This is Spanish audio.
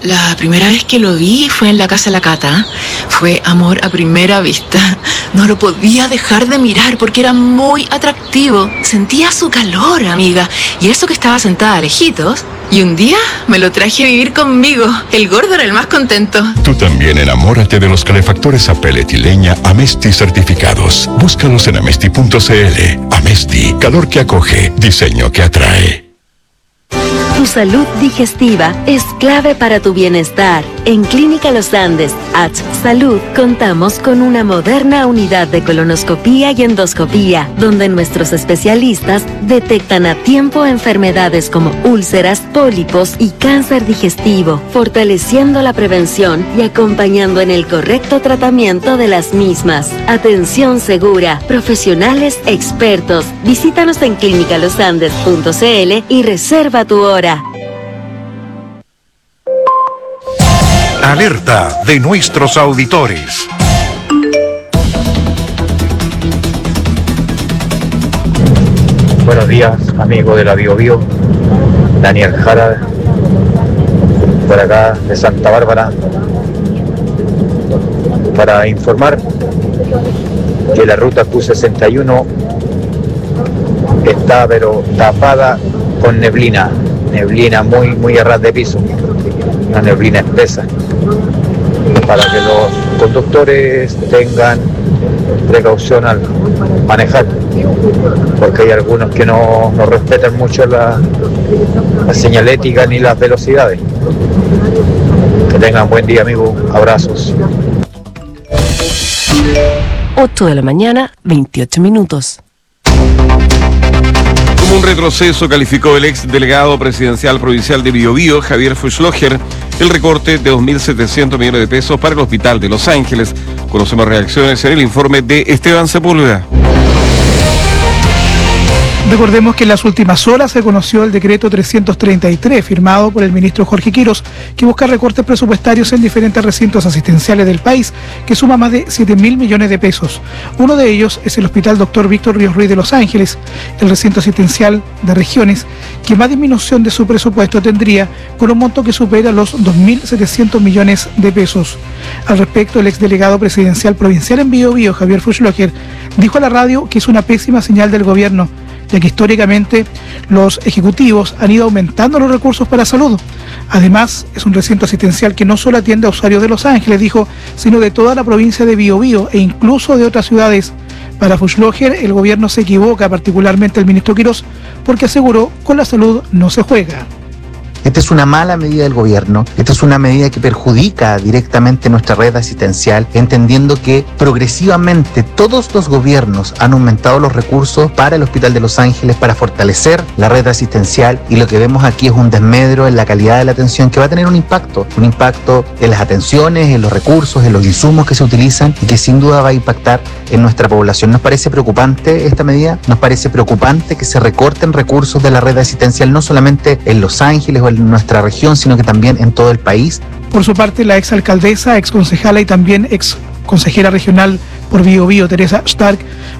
La primera vez que lo vi fue en la casa de la Cata. Fue amor a primera vista. No lo podía dejar de mirar porque era muy atractivo. Sentía su calor, amiga. Y eso que estaba sentada lejitos. Y un día me lo traje a vivir conmigo. El gordo era el más contento. Tú también enamórate de los calefactores a pellet y leña Amesti certificados. Búscalos en amesti.cl. Amesti, calor que acoge, diseño que atrae. Tu salud digestiva es clave para tu bienestar. En Clínica Los Andes, H Salud, contamos con una moderna unidad de colonoscopía y endoscopía, donde nuestros especialistas detectan a tiempo enfermedades como úlceras, pólipos y cáncer digestivo, fortaleciendo la prevención y acompañando en el correcto tratamiento de las mismas. Atención segura, profesionales expertos. Visítanos en clinicalosandes.cl y reserva tu hora. Alerta de nuestros auditores. Buenos días, amigo de la Bio Bio, Daniel Jara, por acá de Santa Bárbara, para informar que la ruta Q61 está pero tapada con neblina muy a ras de piso, una neblina espesa, para que los conductores tengan precaución al manejar, porque hay algunos que no respetan mucho la señalética ni las velocidades. Que tengan buen día, amigo, abrazos. 8 de la mañana, 28 minutos. Como un retroceso calificó el ex delegado presidencial provincial de Biobío, Javier Fuchslocher, el recorte de 2.700 millones de pesos para el hospital de Los Ángeles. Conocemos reacciones en el informe de Esteban Sepúlveda. Recordemos que en las últimas horas se conoció el decreto 333 firmado por el ministro Jorge Quiroz, que busca recortes presupuestarios en diferentes recintos asistenciales del país, que suma más de 7.000 millones de pesos. Uno de ellos es el Hospital Dr. Víctor Ríos Ruiz de Los Ángeles, el recinto asistencial de regiones, que más disminución de su presupuesto tendría, con un monto que supera los 2.700 millones de pesos. Al respecto, el exdelegado presidencial provincial en Biobío, Javier Fuchslocher, dijo a la radio que es una pésima señal del gobierno, ya que históricamente los ejecutivos han ido aumentando los recursos para salud. Además, es un recinto asistencial que no solo atiende a usuarios de Los Ángeles, dijo, sino de toda la provincia de Biobío e incluso de otras ciudades. Para Fuchslocher, el gobierno se equivoca, particularmente el ministro Quiroz, porque aseguró, con la salud no se juega. Esta es una mala medida del gobierno, esta es una medida que perjudica directamente nuestra red asistencial, entendiendo que progresivamente todos los gobiernos han aumentado los recursos para el Hospital de Los Ángeles para fortalecer la red asistencial, y lo que vemos aquí es un desmedro en la calidad de la atención que va a tener un impacto en las atenciones, en los recursos, en los insumos que se utilizan, y que sin duda va a impactar en nuestra población. ¿Nos parece preocupante esta medida? ¿Nos parece preocupante que se recorten recursos de la red asistencial no solamente en Los Ángeles o en nuestra región, sino que también en todo el país? Por su parte, la exalcaldesa, exconcejala y también exconsejera regional por Biobío, Teresa Stark,